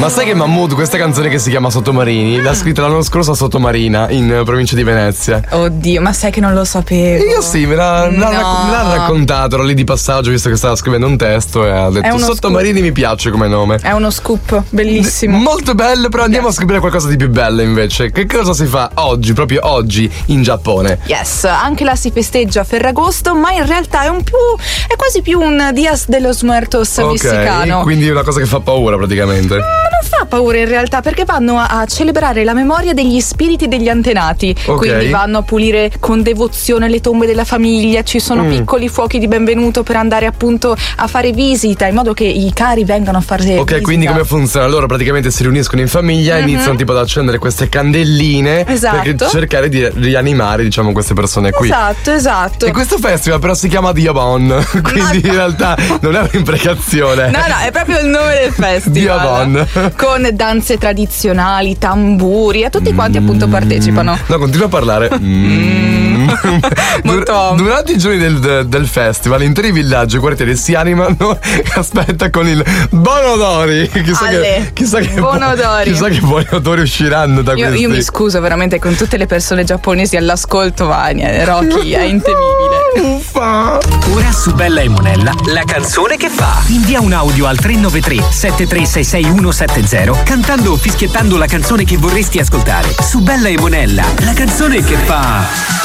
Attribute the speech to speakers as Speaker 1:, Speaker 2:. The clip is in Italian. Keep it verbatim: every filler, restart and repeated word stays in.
Speaker 1: Ma sai che Mahmood, questa canzone che si chiama Sottomarini, l'ha scritta l'anno scorso a Sottomarina, in provincia di Venezia.
Speaker 2: Oddio, ma sai che non lo sapevo.
Speaker 1: Io sì, me l'ha, me l'ha,
Speaker 2: No.
Speaker 1: me l'ha raccontato, ero lì di passaggio visto che stava scrivendo un testo e ha detto
Speaker 2: uno
Speaker 1: Sottomarini mi piace come nome.
Speaker 2: È uno scoop bellissimo.
Speaker 1: Molto bello, però andiamo a scoprire qualcosa di più bello invece. Che cosa si fa oggi, proprio oggi, in Giappone?
Speaker 2: Yes, anche là si festeggia a Ferragosto, ma in realtà è un più. È quasi più un Dias de los Muertos
Speaker 1: Ok,
Speaker 2: messicano.
Speaker 1: quindi è una cosa che fa paura praticamente.
Speaker 2: Non fa paura in realtà, perché vanno a, a celebrare la memoria degli spiriti degli antenati.
Speaker 1: Ok.
Speaker 2: Quindi vanno a pulire con devozione le tombe della famiglia, ci sono
Speaker 1: Mm.
Speaker 2: piccoli fuochi di benvenuto per andare appunto a fare visita, in modo che i cari vengano a fare
Speaker 1: Ok,
Speaker 2: visita.
Speaker 1: quindi come funziona? Loro praticamente si riuniscono in famiglia e
Speaker 2: Mhm.
Speaker 1: iniziano tipo ad accendere queste candelline
Speaker 2: Esatto.
Speaker 1: per cercare di rianimare, diciamo, queste persone qui.
Speaker 2: Esatto, esatto.
Speaker 1: E questo festival però si chiama Diabon, quindi in realtà non è un'imprecazione.
Speaker 2: No, no, è proprio il nome del festival.
Speaker 1: Diabon.
Speaker 2: Con danze tradizionali, tamburi, e tutti quanti appunto partecipano.
Speaker 1: No, continua a parlare. Mm.
Speaker 2: Molto-
Speaker 1: Dur- Durante i giorni del, del festival, interi villaggi e quartieri si animano e aspetta con il Bonodori. Chissà
Speaker 2: Ale,
Speaker 1: che, chissà che
Speaker 2: Bonodori.
Speaker 1: Chissà che buoni odori usciranno da
Speaker 2: Io,
Speaker 1: questi.
Speaker 2: io mi scuso veramente con tutte le persone giapponesi all'ascolto, ma eh, Rocky è intemibile.
Speaker 1: Uffa.
Speaker 3: Ora su Bella e Monella, la canzone che fa. Invia un audio al tre nove tre sette tre sei sei uno sette zero cantando o fischiettando la canzone che vorresti ascoltare. Su Bella e Monella, la canzone che fa.